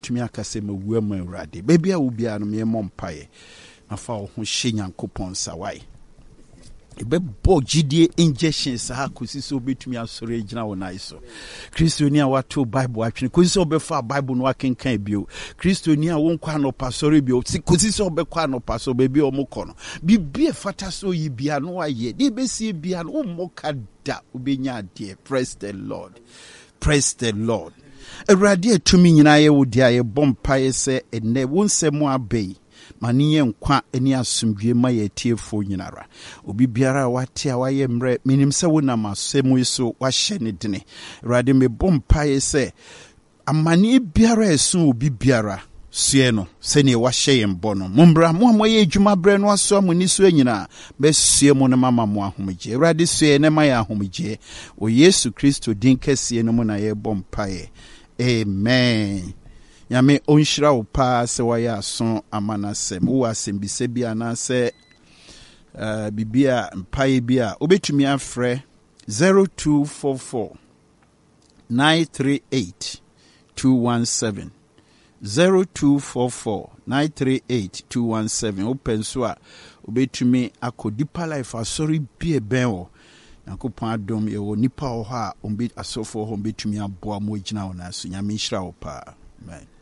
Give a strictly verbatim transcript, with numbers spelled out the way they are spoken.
obetumi akase mawu am Awurade baby a wo bia no me mompaye na fa wo ho hye Nyankopɔn sawai ebe bo gidie injection sa kosi so betumi asore gina wona iso Kristoni a wato Bible atwene kosi so obefa Bible no akenkan bio Kristoni a won kwa no pasore bio kosi so obekwa no paso bebi o mokɔ no bibie fata so yi bia no aye de besi bia no moka da obenya ade. Praise the Lord, praise the Lord. Awurade atumi nyina ye wo dia ye bompae se ene wonsɛm abei maniye nkwa eni asumdwe ma ye tiefo nyinara obi biara wate a waye mre minim se wona masemu so wahye ne dene Awurade me bompae se amani biara esu obi biara sue no se ne wahye ye mbo no mombra mo amoye adwuma bre no aso amoni so anyina be sue mo ne mama mo ahomgye Awurade sue ne ma ya ahomgye o Yesu Kristo din kese no mo na ye bompae. Amen. Yame onshira upa se waya son amana sem wo asem bi se bia na se uh, bibia mpae bia obetumi afre zero two four four nine three eight two one seven zero two four four nine three eight two one seven open so a obetumi akodipa life asori bia ben wo Nyankopɔn adom ye wo nipa ho a ombi asofo ho betumi aboa mo gina wona so nyame nshira upa. Amen.